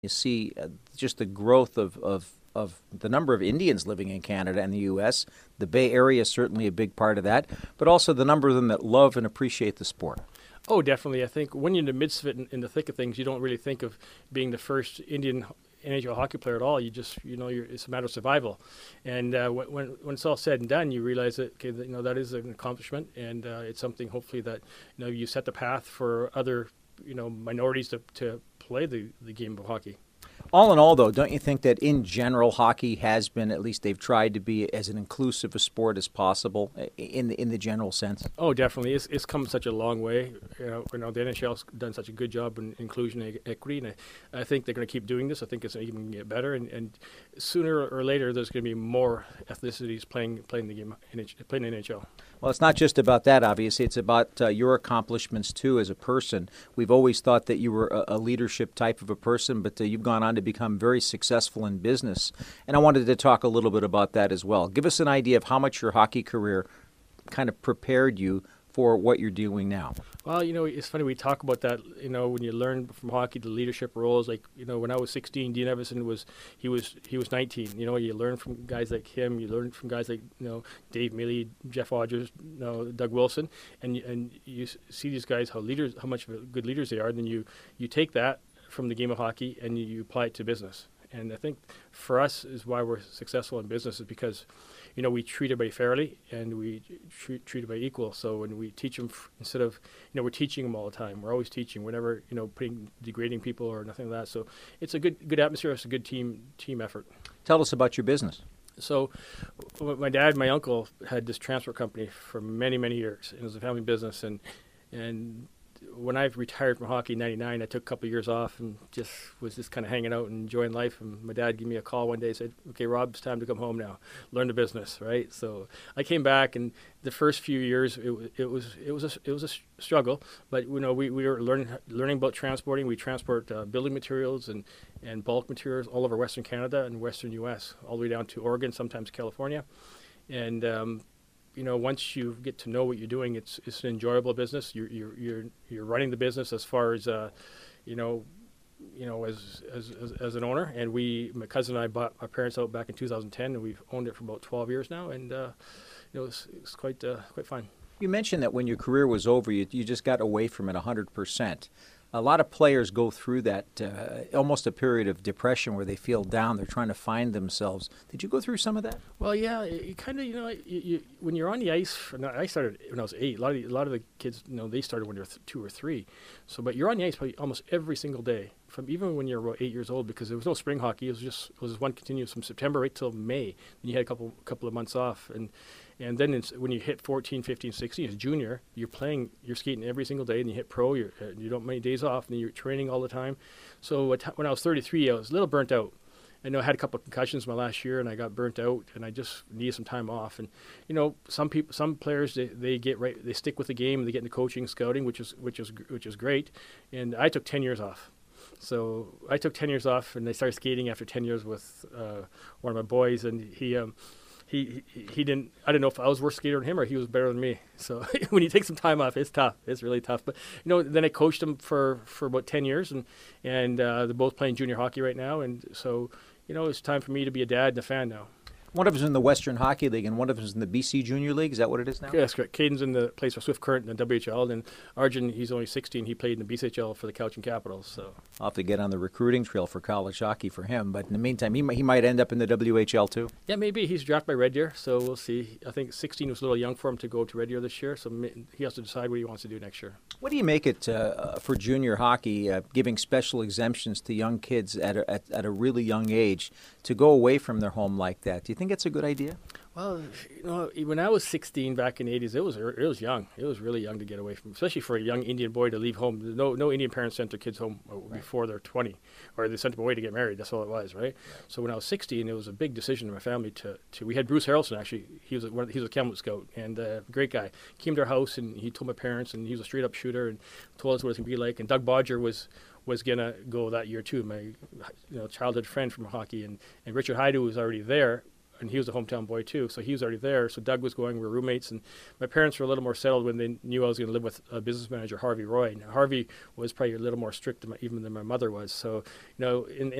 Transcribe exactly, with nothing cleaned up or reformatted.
You see uh, just the growth of, of, of the number of Indians living in Canada and the U S. The Bay Area is certainly a big part of that, but also the number of them that love and appreciate the sport. Oh, definitely. I think when you're in the midst of it, in, in the thick of things, you don't really think of being the first Indian N H L hockey player at all. You just, you know, you're, it's a matter of survival. And uh, when when it's all said and done, you realize that, okay, that, you know, that is an accomplishment, and uh, it's something hopefully that, you know, you set the path for other, you know, minorities to, to play the, the game of hockey. All in all, though, don't you think that in general hockey has been, at least they've tried to be as an inclusive a sport as possible in the, in the general sense? Oh, definitely. It's, it's come such a long way. You know, you know, the N H L's done such a good job in inclusion and equity, and I, I think they're going to keep doing this. I think it's even going to get better, and, and sooner or later, there's going to be more ethnicities playing playing the game, playing in N H L. Well, it's not just about that, obviously. It's about uh, your accomplishments, too, as a person. We've always thought that you were a, a leadership type of a person, but uh, you've gone on to become very successful in business. And I wanted to talk a little bit about that as well. Give us an idea of how much your hockey career kind of prepared you for what you're doing now. Well, you know, it's funny, we talk about that, you know, when you learn from hockey the leadership roles. Like, you know, when I was sixteen, Dean Evison was, he was he was nineteen. You know, you learn from guys like him, you learn from guys like, you know, Dave Mealy, Jeff Rogers, you know, Doug Wilson, and, and you see these guys, how leaders, how much good leaders they are, and then you, you take that from the game of hockey and you, you apply it to business. And I think for us is why we're successful in business is because, you know, we treat everybody fairly and we treat, treat everybody equal. So when we teach them, f- instead of, you know, we're teaching them all the time. We're always teaching. We're never, you know, putting, degrading people or nothing like that. So it's a good good atmosphere. It's a good team team effort. Tell us about your business. So my dad and my uncle had this transport company for many, many years. It was a family business. And and when I retired from hockey in ninety-nine, I took a couple of years off and just was just kind of hanging out and enjoying life. And my dad gave me a call one day and said, okay, Rob, it's time to come home now. Learn the business, right? So I came back, and the first few years, it, it was it was a, it was a struggle. But, you know, we, we were learning learning about transporting. We transport uh, building materials and, and bulk materials all over Western Canada and Western U S, all the way down to Oregon, sometimes California. And um, you know, once you get to know what you're doing, it's it's an enjoyable business. You're you're you're you're running the business as far as, uh, you know, you know, as, as as as an owner. And we, my cousin and I, bought our parents out back in two thousand ten, and we've owned it for about twelve years now. And uh, you know, it's it's quite uh, quite fun. You mentioned that when your career was over, you you just got away from it one hundred percent. A lot of players go through that, uh, almost a period of depression where they feel down. They're trying to find themselves. Did you go through some of that? Well, yeah, you kind of, you know, you, you, when you're on the ice, no, I started when I was eight. A lot of the, a lot of the kids, you know, they started when they were th- two or three. So, but you're on the ice probably almost every single day, from even when you're about eight years old, because there was no spring hockey. It was just it was one continuous from September right till May. Then you had a couple couple of months off, and and then it's, when you hit fourteen, fifteen, sixteen, as junior, you're playing, you're skating every single day, and you hit pro. You're, uh, you don't have many days off, and you're training all the time. So when I was thirty-three, I was a little burnt out. I know I had a couple of concussions my last year, and I got burnt out, and I just needed some time off. And you know, some people, some players, they, they get right, they stick with the game, and they get into coaching, scouting, which is which is which is great. And I took ten years off. So I took ten years off, and I started skating after ten years with uh, one of my boys, and he. Um, He, he he didn't. I don't know if I was worse skater than him or he was better than me. So when you take some time off, it's tough. It's really tough. But you know, then I coached him for, for about ten years, and and uh, they're both playing junior hockey right now. And so you know, it's time for me to be a dad and a fan now. One of us in the Western Hockey League, and one of us in the B C Junior League. Is that what it is now? Yeah, that's correct. Caden's in the plays for Swift Current in the W H L, and Arjun, he's only sixteen. He played in the B C H L for the Cowichan Capitals. So I'll have to get on the recruiting trail for college hockey for him. But in the meantime, he might, he might end up in the W H L too. Yeah, maybe. He's drafted by Red Deer, so we'll see. I think sixteen was a little young for him to go to Red Deer this year, so he has to decide what he wants to do next year. What do you make it uh, for junior hockey, uh, giving special exemptions to young kids at a, at, at a really young age to go away from their home like that? Do you think it's a good idea? Well, you know, when I was sixteen back in the eighties, it was it was young. It was really young to get away from, especially for a young Indian boy to leave home. No no Indian parents sent their kids home right. before they're twenty, or they sent them away to get married. That's all it was, right? Yeah. So when I was sixteen, it was a big decision in my family to, to we had Bruce Harrelson, actually. He was a, one of, he was a Kamloops scout and a great guy. Came to our house and he told my parents, and he was a straight up shooter and told us what it was going to be like. And Doug Bodger was was going to go that year too, my you know childhood friend from hockey. And, and Richard Haidu was already there. and he was a hometown boy too, so he was already there. So Doug was going. We were roommates, and my parents were a little more settled when they knew I was going to live with a business manager, Harvey Roy. Now, Harvey was probably a little more strict than my, even than my mother was. So, you know, in,